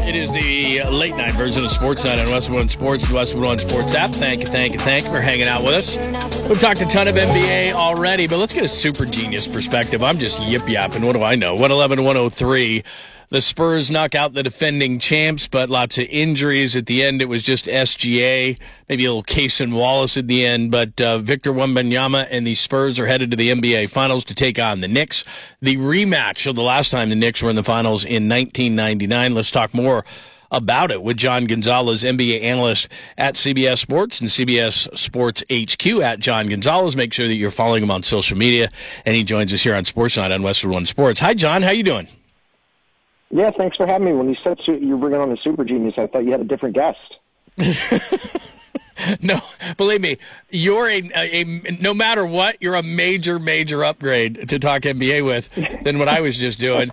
It is the late night version of Sports Night on Westwood One Sports, the Westwood One Sports app. Thank you for hanging out with us. We've talked a ton of NBA already, but let's get a super genius perspective. I'm just yip-yapping. What do I know? 111-103. The Spurs knock out the defending champs, but lots of injuries at the end. It was just SGA, maybe a little Cason Wallace at the end, but Victor Wembanyama and the Spurs are headed to the NBA Finals to take on the Knicks. The rematch of the last time the Knicks were in the Finals in 1999. Let's talk more about it with John Gonzalez, NBA analyst at CBS Sports and CBS Sports HQ at John Gonzalez. Make sure that you're following him on social media, and he joins us here on Sports Night on Westwood One Sports. Hi, John. How you doing? Yeah, thanks for having me. When you said you were bringing on a super genius, I thought you had a different guest. No, believe me, you're no matter what, you're a major upgrade to talk NBA with than what I was just doing.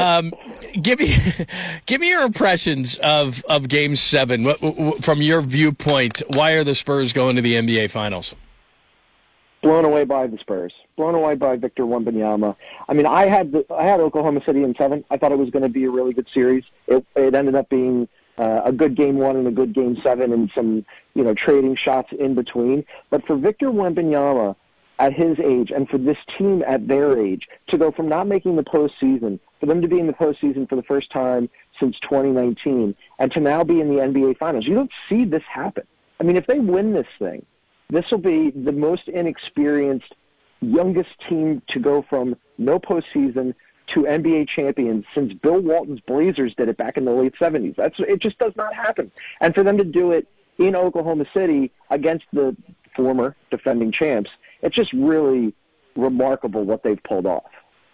Give me your impressions of Game 7 from your viewpoint. Why are the Spurs going to the NBA Finals? Blown away by the Spurs. Blown away by Victor Wembanyama. I mean, I had Oklahoma City in 7. I thought it was going to be a really good series. It ended up being a good Game 1 and a good Game 7 and some, trading shots in between. But for Victor Wembanyama at his age and for this team at their age to go from not making the postseason, for them to be in the postseason for the first time since 2019, and to now be in the NBA Finals, you don't see this happen. I mean, if they win this thing, this will be the most inexperienced, youngest team to go from no postseason to NBA champions since Bill Walton's Blazers did it back in the late 70s. It just does not happen. And for them to do it in Oklahoma City against the former defending champs, it's just really remarkable what they've pulled off.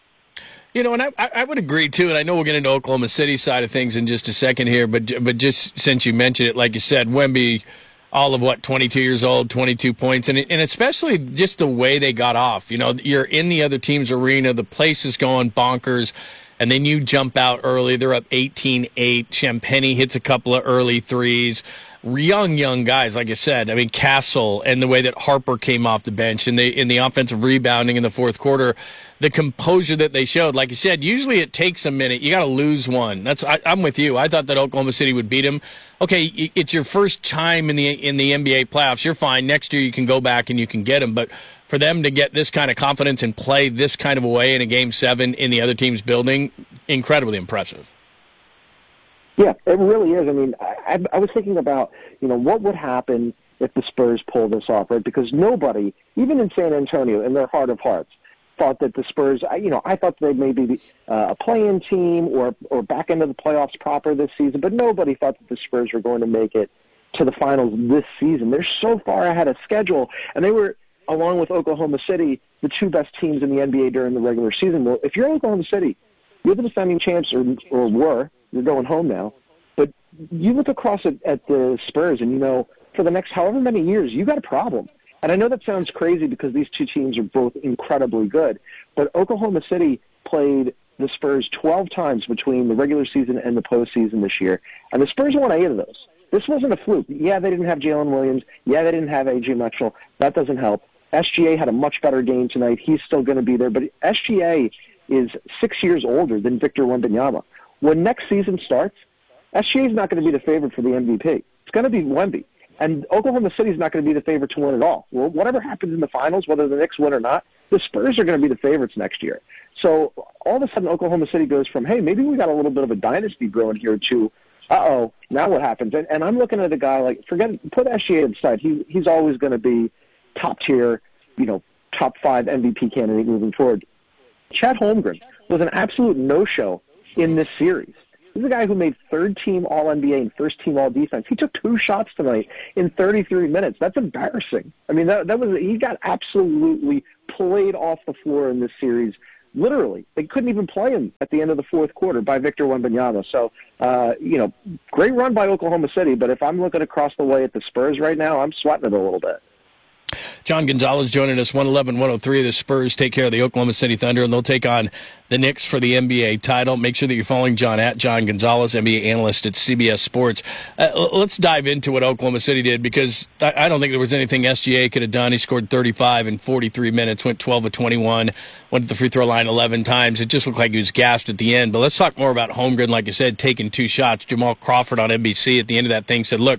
And I would agree, too, and I know we'll get into Oklahoma City side of things in just a second here, but just since you mentioned it, like you said, Wemby, all of 22 years old, 22 points, and especially just the way they got off. You're in the other team's arena, the place is going bonkers, and then you jump out early. They're up 18-8. Champagnie hits a couple of early threes. Young guys, like I said. I mean, Castle and the way that Harper came off the bench and in the offensive rebounding in the fourth quarter, the composure that they showed. Like you said, usually it takes a minute. You got to lose one. I'm with you. I thought that Oklahoma City would beat them. Okay, it's your first time in the NBA playoffs. You're fine. Next year you can go back and you can get them. But for them to get this kind of confidence and play this kind of a way in a Game 7 in the other team's building, incredibly impressive. Yeah, it really is. I mean, I was thinking about, what would happen if the Spurs pull this off, right? Because nobody, even in San Antonio, in their heart of hearts, thought that the Spurs, I thought they'd maybe a play-in team or back into the playoffs proper this season, but nobody thought that the Spurs were going to make it to the finals this season. They're so far ahead of schedule, and they were, along with Oklahoma City, the two best teams in the NBA during the regular season. Well, if you're Oklahoma City, you're the defending champs or were. You're going home now. But you look across at the Spurs and for the next however many years, you got a problem. And I know that sounds crazy because these two teams are both incredibly good, but Oklahoma City played the Spurs 12 times between the regular season and the postseason this year, and the Spurs won 8 of those. This wasn't a fluke. Yeah, they didn't have Jalen Williams. Yeah, they didn't have A.J. Mitchell. That doesn't help. SGA had a much better game tonight. He's still going to be there, but SGA is 6 years older than Victor Wembanyama. When next season starts, SGA is not going to be the favorite for the MVP. It's going to be Wemby. And Oklahoma City is not going to be the favorite to win at all. Well, whatever happens in the finals, whether the Knicks win or not, the Spurs are going to be the favorites next year. So all of a sudden Oklahoma City goes from, hey, maybe we got a little bit of a dynasty growing here to, now what happens? And I'm looking at a guy like, put SGA aside. He's always going to be top tier, top 5 MVP candidate moving forward. Chet Holmgren was an absolute no-show in this series. This is a guy who made third-team All-NBA and first-team All-Defense. He took 2 shots tonight in 33 minutes. That's embarrassing. I mean, he got absolutely played off the floor in this series. Literally, they couldn't even play him at the end of the fourth quarter by Victor Wembanyama. So, great run by Oklahoma City, but if I'm looking across the way at the Spurs right now, I'm sweating it a little bit. John Gonzalez joining us, 111-103. The Spurs take care of the Oklahoma City Thunder, and they'll take on the Knicks for the NBA title. Make sure that you're following John at John Gonzalez, NBA analyst at CBS Sports. Let's dive into what Oklahoma City did, because I don't think there was anything SGA could have done. He scored 35 in 43 minutes, went 12 of 21, went to the free throw line 11 times. It just looked like he was gassed at the end. But let's talk more about Holmgren, like you said, taking 2 shots. Jamal Crawford on NBC at the end of that thing said, look,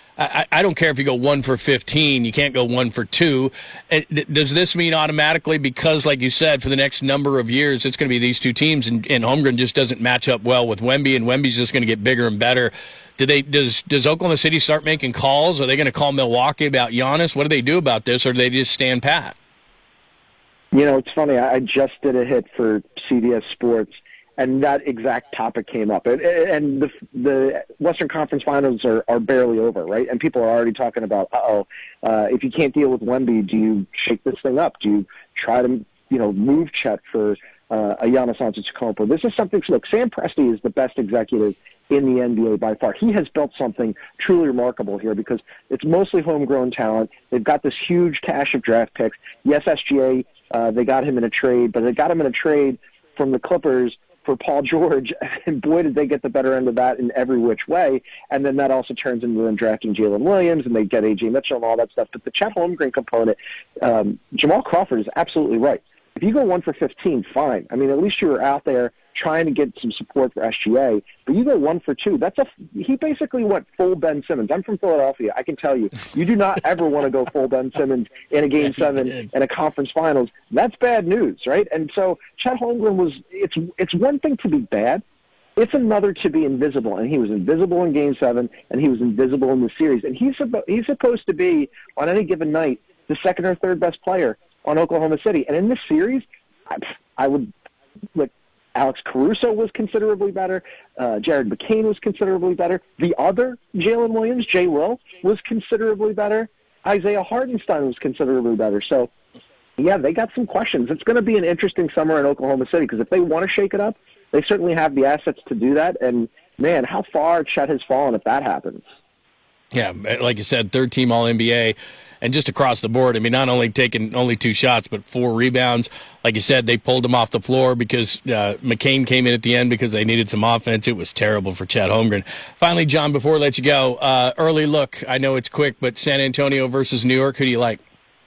I don't care if you go 1 for 15. You can't go 1 for 2. Does this mean automatically, because, like you said, for the next number of years, it's going to be these two teams, and Holmgren just doesn't match up well with Wemby, and Wemby's just going to get bigger and better? Does Oklahoma City start making calls? Are they going to call Milwaukee about Giannis? What do they do about this, or do they just stand pat? You know, it's funny. I just did a hit for CBS Sports, and that exact topic came up. And the Western Conference Finals are barely over, right? And people are already talking about, if you can't deal with Wemby, do you shake this thing up? Do you try to, move Chet for a Giannis Antetokounmpo? This is something. Look, Sam Presti is the best executive in the NBA by far. He has built something truly remarkable here, because it's mostly homegrown talent. They've got this huge cache of draft picks. Yes, SGA, they got him in a trade, but they got him in a trade from the Clippers for Paul George, and boy, did they get the better end of that in every which way. And then that also turns into them drafting Jalen Williams, and they get A.J. Mitchell and all that stuff. But the Chet Holmgren component, Jamal Crawford is absolutely right. If you go 1 for 15, fine. I mean, at least you were out there trying to get some support for SGA. But you go 1 for 2. He basically went full Ben Simmons. I'm from Philadelphia. I can tell you, you do not ever want to go full Ben Simmons in a Game 7 in a conference finals. That's bad news, right? And so Chet Holmgren it's one thing to be bad. It's another to be invisible, and he was invisible in Game 7, and he was invisible in the series. And he's supposed to be, on any given night, the second or third best player on Oklahoma City. And in this series, I would look. Alex Caruso was considerably better. Jared McCain was considerably better. The other Jalen Williams, Jay Will, was considerably better. Isaiah Hartenstein was considerably better. So, yeah, they got some questions. It's going to be an interesting summer in Oklahoma City, because if they want to shake it up, they certainly have the assets to do that. And, man, how far Chet has fallen if that happens. Yeah, like you said, third team All-NBA. And just across the board, I mean, not only taking only 2 shots, but 4 rebounds. Like you said, they pulled him off the floor because McCain came in at the end because they needed some offense. It was terrible for Chet Holmgren. Finally, John, before I let you go, early look. I know it's quick, but San Antonio versus New York, who do you like?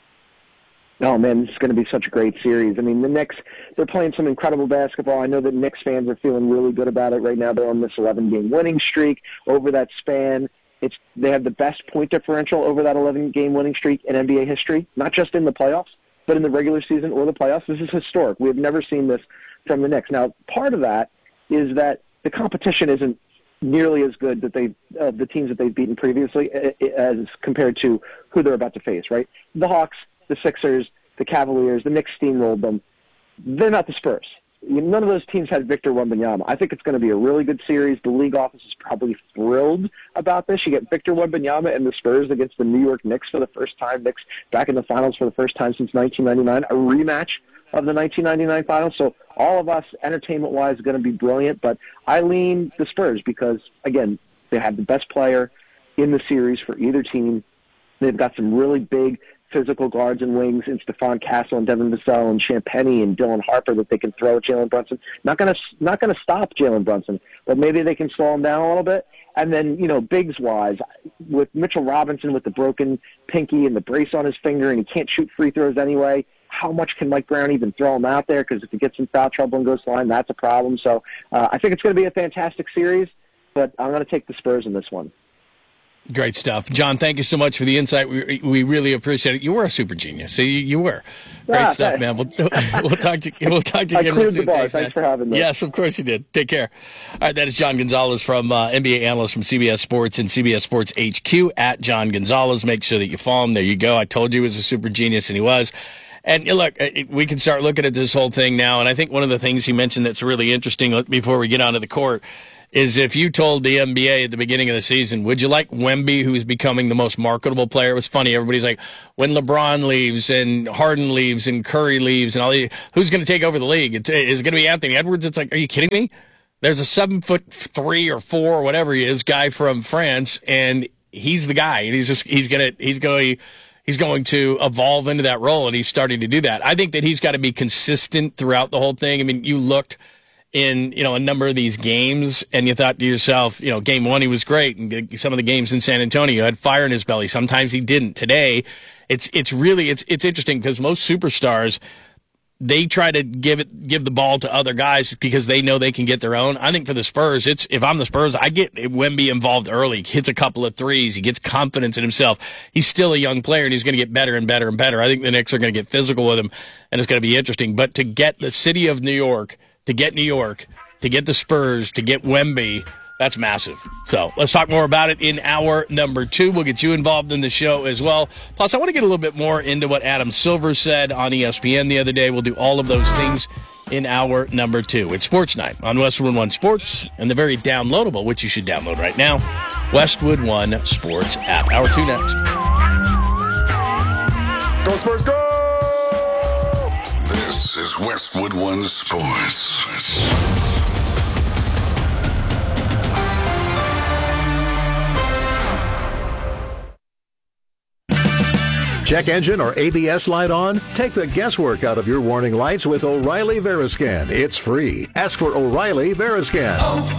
Oh, man, this is going to be such a great series. I mean, the Knicks, they're playing some incredible basketball. I know that Knicks fans are feeling really good about it right now. They're on this 11-game winning streak over that span. They have the best point differential over that 11-game winning streak in NBA history, not just in the playoffs, but in the regular season or the playoffs. This is historic. We have never seen this from the Knicks. Now, part of that is that the competition isn't nearly as good that the teams that they've beaten previously as compared to who they're about to face, right? The Hawks, the Sixers, the Cavaliers, the Knicks steamrolled them. They're not the Spurs. None of those teams had Victor Wembanyama. I think it's going to be a really good series. The league office is probably thrilled about this. You get Victor Wembanyama and the Spurs against the New York Knicks for the first time. Knicks back in the finals for the first time since 1999. A rematch of the 1999 finals. So all of us, entertainment-wise, are going to be brilliant. But I lean the Spurs because, again, they have the best player in the series for either team. They've got some really big physical guards and wings in Stephon Castle and Devin Vassell and Champagnie and Dylan Harper that they can throw at Jalen Brunson. Not gonna stop Jalen Brunson, but maybe they can slow him down a little bit. And then, bigs wise, with Mitchell Robinson with the broken pinky and the brace on his finger, and he can't shoot free throws anyway. How much can Mike Brown even throw him out there? Because if he gets in foul trouble and goes to the line, that's a problem. So I think it's going to be a fantastic series, but I'm going to take the Spurs in this one. Great stuff. John, thank you so much for the insight. We really appreciate it. You were a super genius. You were. Great stuff, man. We'll talk to you. We'll talk to you again. I cleared the bar. Thanks for having me. Yes, of course you did. Take care. All right, that is John Gonzalez from NBA analyst from CBS Sports and CBS Sports HQ at John Gonzalez. Make sure that you follow him. There you go. I told you he was a super genius, and he was. And look, we can start looking at this whole thing now. And I think one of the things he mentioned that's really interesting before we get onto the court is if you told the NBA at the beginning of the season, would you like Wemby, who's becoming the most marketable player? It was funny. Everybody's like, when LeBron leaves and Harden leaves and Curry leaves and all these, who's going to take over the league? Is it going to be Anthony Edwards? It's like, are you kidding me? There's a 7'3" or 4" or whatever he is guy from France, and he's the guy. And he's going to he's going to evolve into that role, and he's starting to do that. I think that he's got to be consistent throughout the whole thing. I mean, you looked in, a number of these games, and you thought to yourself, game one, he was great. And some of the games in San Antonio had fire in his belly. Sometimes he didn't. Today, it's interesting because most superstars, they try to give the ball to other guys because they know they can get their own. I think for the Spurs, if I'm the Spurs, I get Wemby involved early. He hits a couple of threes. He gets confidence in himself. He's still a young player, and he's going to get better and better and better. I think the Knicks are going to get physical with him, and it's going to be interesting. But to get the city of New York, to get the Spurs, to get Wemby, that's massive. So let's talk more about it in hour number 2. We'll get you involved in the show as well. Plus, I want to get a little bit more into what Adam Silver said on ESPN the other day. We'll do all of those things in hour number 2. It's Sports Night on Westwood One Sports and the very downloadable, which you should download right now, Westwood One Sports app. Hour 2 next. Go Spurs, go! This is Westwood One Sports. Check engine or ABS light on? Take the guesswork out of your warning lights with O'Reilly Veriscan. It's free. Ask for O'Reilly Veriscan.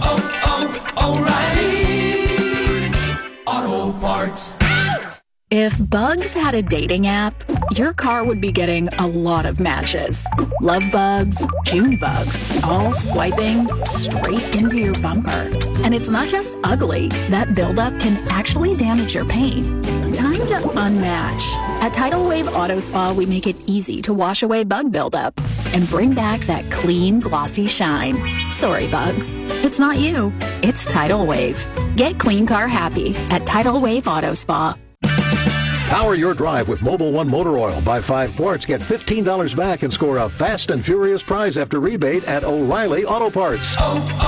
O'Reilly Auto Parts. If Bugs had a dating app, your car would be getting a lot of matches. Love bugs, June bugs, all swiping straight into your bumper. And it's not just ugly. That buildup can actually damage your paint. Time to unmatch. At Tidal Wave Auto Spa, we make it easy to wash away bug buildup and bring back that clean, glossy shine. Sorry, bugs. It's not you. It's Tidal Wave. Get clean car happy at Tidal Wave Auto Spa. Power your drive with Mobil 1 Motor Oil. Buy 5 quarts, get $15 back, and score a fast and furious prize after rebate at O'Reilly Auto Parts.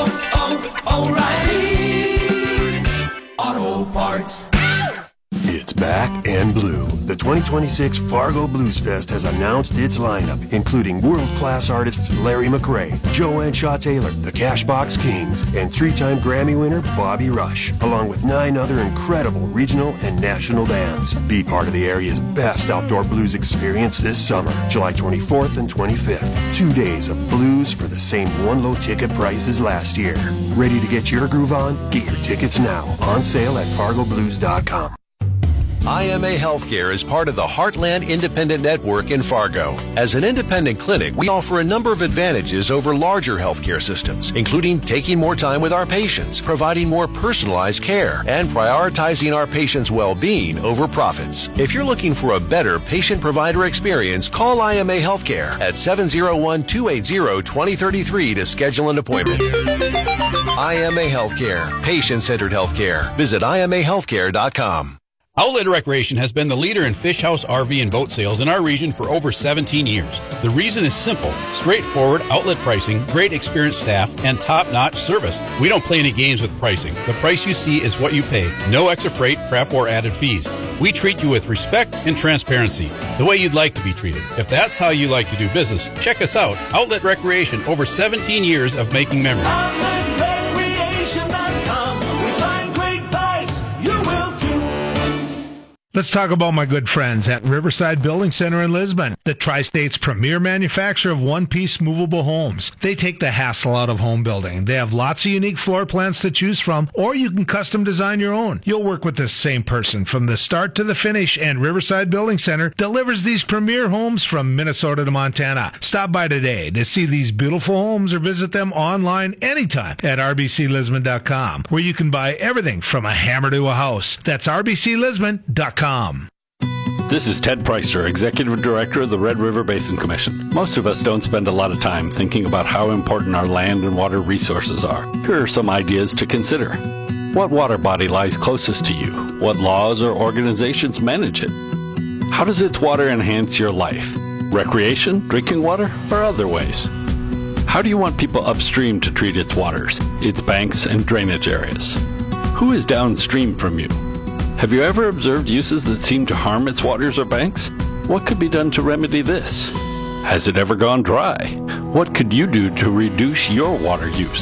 O'Reilly Auto Parts. It's back and blue. The 2026 Fargo Blues Fest has announced its lineup, including world-class artists Larry McRae, Joanne Shaw Taylor, the Cashbox Kings, and 3-time Grammy winner Bobby Rush, along with 9 other incredible regional and national bands. Be part of the area's best outdoor blues experience this summer, July 24th and 25th. 2 days of blues for the same one low ticket price as last year. Ready to get your groove on? Get your tickets now. On sale at fargoblues.com. IMA Healthcare is part of the Heartland Independent Network in Fargo. As an independent clinic, we offer a number of advantages over larger healthcare systems, including taking more time with our patients, providing more personalized care, and prioritizing our patients' well-being over profits. If you're looking for a better patient-provider experience, call IMA Healthcare at 701-280-2033 to schedule an appointment. IMA Healthcare, patient-centered healthcare. Visit IMAHealthcare.com. Outlet Recreation has been the leader in fish house, RV, and boat sales in our region for over 17 years. The reason is simple: straightforward outlet pricing, great experienced staff, and top-notch service. We don't play any games with pricing. The price you see is what you pay. No extra freight, prep, or added fees. We treat you with respect and transparency, the way you'd like to be treated. If that's how you like to do business, check us out. Outlet Recreation, over 17 years of making memories. OutletRecreation.com. We find great buys. You will too. Let's talk about my good friends at Riverside Building Center in Lisbon, the Tri-State's premier manufacturer of one-piece movable homes. They take the hassle out of home building. They have lots of unique floor plans to choose from, or you can custom design your own. You'll work with the same person from the start to the finish, and Riverside Building Center delivers these premier homes from Minnesota to Montana. Stop by today to see these beautiful homes or visit them online anytime at rbclisbon.com, where you can buy everything from a hammer to a house. That's rbclisbon.com. This is Ted Preister, Executive Director of the Red River Basin Commission. Most of us don't spend a lot of time thinking about how important our land and water resources are. Here are some ideas to consider. What water body lies closest to you? What laws or organizations manage it? How does its water enhance your life? Recreation, drinking water, or other ways? How do you want people upstream to treat its waters, its banks and drainage areas? Who is downstream from you? Have you ever observed uses that seem to harm its waters or banks? What could be done to remedy this? Has it ever gone dry? What could you do to reduce your water use?